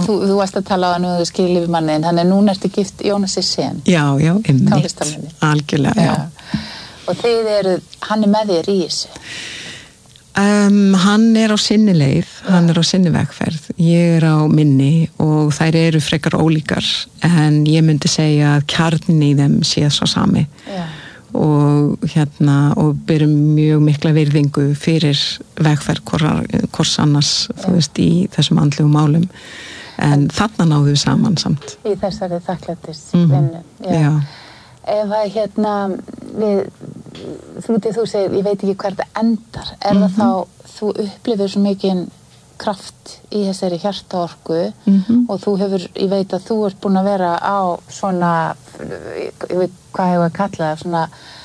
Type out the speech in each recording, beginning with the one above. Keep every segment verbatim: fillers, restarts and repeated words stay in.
þú, þú varst að tala á hann og þú skilur við manniðin, þannig að núna ertu gift Jónasi Sen. Já, já, einmitt. Algjörlega, já. já. Og þið eru, hann er með þér í þessu? Um, hann er á sinni leið, ja. hann er á sinni vegferð. Ég er á minni og þær eru frekar ólíkar, en ég myndi segja að kjarnin í þeim sé svo sami. Já. og hérna og byrjum mjög mikla virðingu fyrir vegferð hvors annars þú veist í þessum andlegu málum en, en þarna náðum við saman samt í þessari þakklætis vinnu mm-hmm. já. Ef að hérna við, þú, þú segir, ég veit ekki hver það endar er mm-hmm. það þá, þú upplifir svo mikinn kraft í þessari hjartaorku mm-hmm. og þú hefur, ég veit að þú ert búin að vera á svona, ég veit hvað hefur að kalla það, svona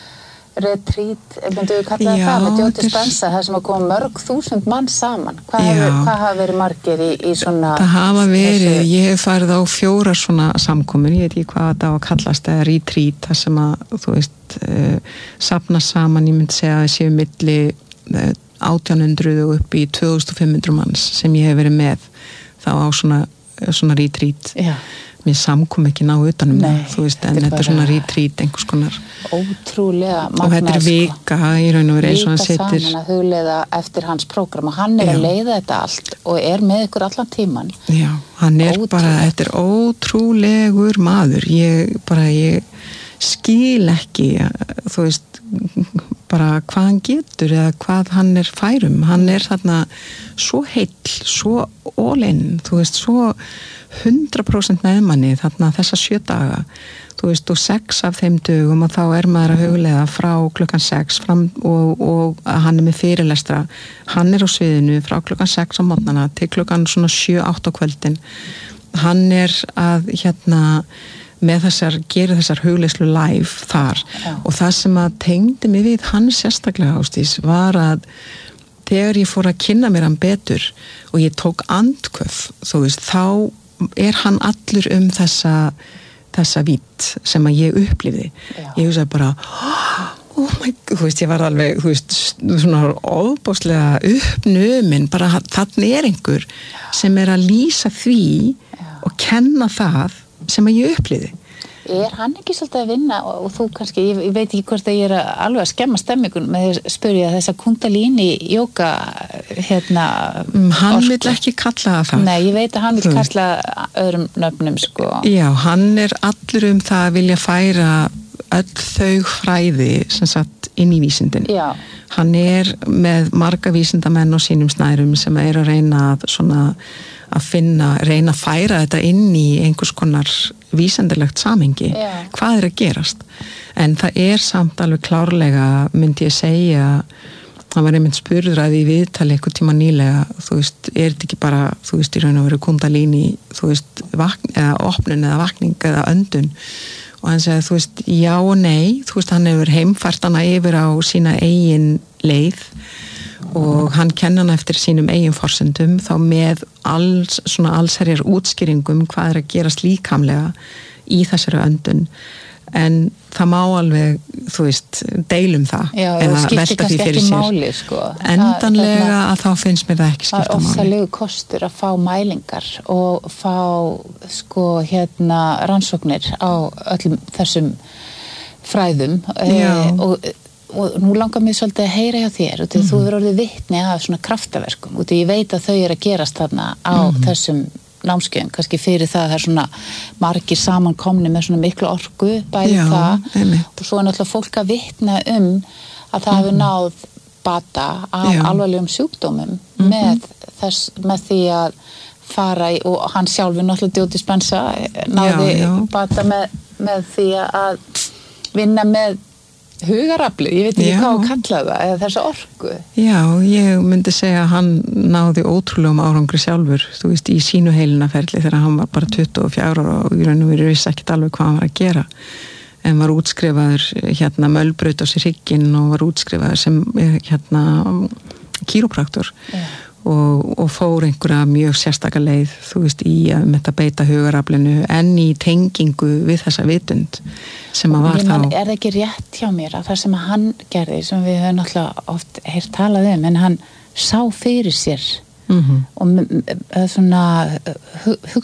retreat, myndu við kalla það það með Joe Dispenza, það sem að koma mörg þúsund mann saman, hvað hefur, hvað hafa verið margir í, í svona það hafa verið, þessu... ég hef farið á fjóra svona samkomur, ég veit ekki hvað það á að kallast eða retreat, það sem að þú veist, uh, safna saman ég myndi segja að það séu milli uh, átján hundruð og upp í tvö þúsund fimm hundruð manns sem ég hef verið með þá á svona, svona retreat Já. Mér samkom ekki ná utanum Nei, það, þú veist, en þetta er svona retreat einhvers konar ótrúlega og þetta er vika í raun og verið eins og hann setur vika saman að hugleiða eftir hans prógram og hann er Já. Að leiða þetta allt og er með ykkur allan tíman Já, hann er Ótrúlega. Bara, þetta er ótrúlegur maður ég bara, ég skil ekki þú veist bara hvað hann getur eða hvað hann er færum hann er þarna svo heill svo all in, þú veist, svo hundrað prósent meðmanni þarna þessa sjö daga þú veist, og sex af þeim dögum og þá er maður að hugleiða frá klukkan sex fram og, og hann er með fyrirlestra hann er á sviðinu frá klukkan sex á morgnana til klukkan svona sjö átta á kvöldin hann er að hérna með þessar, gera þessar hugleyslu live þar Já. Og það sem að tengdi mig við hann sérstaklega Ásdís var að þegar ég fór að kynna mér hann betur og ég tók andköf þú veist, þá er hann allur um þessa þessa vídd sem að ég upplifði Já. Ég hugsaði bara oh my god, þú veist, ég var alveg þú veist, svona ofboðslega uppnumin, bara þarna er einhver sem er að lýsa því Já. Og kenna það sem að ég upplifði. Er hann ekki svolítið að vinna og, og þú kannski, ég, ég veit ekki hvort að ég er að alveg að skemma stemmingun með að spyrja þessa kundalíni jóka hérna mm, hann orku. Vill ekki kalla það Nei, ég veit að hann vill kalla öðrum nöfnum sko. Já, hann er allur um það að vilja færa öll þau fræði sem sagt inn í vísindin Já. Hann er með marga vísindamenn og sínum snærum sem er að reyna að svona að finna, reyna að færa þetta inn í einhvers konar vísindilegt samhengi, yeah. hvað er að gerast en það er samt alveg klárlega myndi ég segja það var einmitt spurður að í viðtali einhvern tíma nýlega, þú veist, er þetta ekki bara þú veist, í raun og veru kundalíni þú veist, vakn, eða opnun eða vakning eða öndun og hann segði, þú veist, já og nei þú veist, hann hefur heimfært hana yfir á sína eigin leið og hann kenna hann eftir sínum eigin forsendum þá með alls, svona allsherjar útskýringum hvað er að gerast líkamlega í þessari öndun en það má alveg, þú veist, deilum það Já, eða velta því fyrir sér máli, sko. endanlega það, að þá finnst mér það ekki skipta máli það er ofsalegu kostur að fá mælingar og fá sko hérna rannsóknir á öllum þessum fræðum e, og og nú langar mér svolítið að heyra hjá þér og mm-hmm. þú verður orðið vitni af svona kraftaverkum og ég veit að þau eru að gerast þarna á mm-hmm. þessum námskeiðum, kannski fyrir það það er svona margir samankomni með svona miklu orku bæði Já, það einmitt. Og svo er náttúrulega fólk að vitna um að það mm-hmm. hefur náð bata af Já. Alvarlegum sjúkdómum mm-hmm. með, þess, með því að fara í, og hann sjálfur náttúrulega Joe Dispenza náði Já, já. bata með, með því að vinna með hugarafli, ég veit ekki Já. hvað að kalla það eða þessa orku. Já, ég myndi segja að hann náði ótrúlegum árangri sjálfur, þú veist, í sínu heilinaferli þegar hann var bara tuttugu og fjögur ára og í raun og veru vissi ekkert alveg hvað hann var að gera en var útskrifaður hérna mölbraut á sér hrygginn og var útskrifaður sem hérna kýrópraktor Já. og, og fór einhverja mjög sérstaka leið, þú veist, í að með að beita hugaraflinu en í tengingu við þessa vitund sem að var man, þá er það ekki rétt hjá mér að það sem að hann gerði sem við höfum náttúrulega oft heyrt talað um en hann sá fyrir sér mm-hmm. og svona